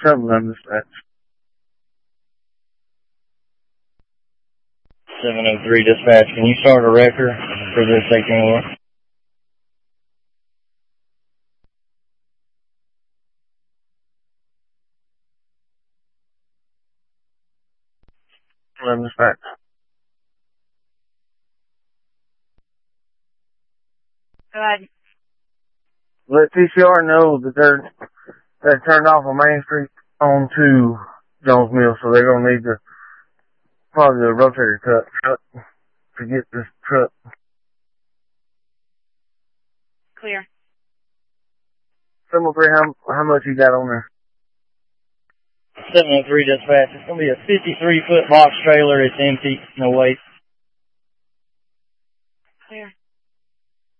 711 dispatch. 703 dispatch, can you start a record for this 18-wheeler? Dispatch. Go ahead. Let TCR know that they're turned off on Main Street onto Jones Mill, so they're gonna need probably the rotator cuff to get this truck. Clear. 703, how much you got on there? 703 dispatch, it's gonna be a 53-foot box trailer, it's empty, no weight. Clear.